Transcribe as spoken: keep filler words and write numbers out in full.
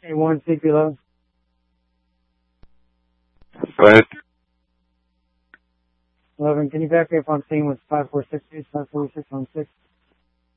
A one, speak below. Go ahead. eleven, can you back me up on scene with five four six eight, five four six one six?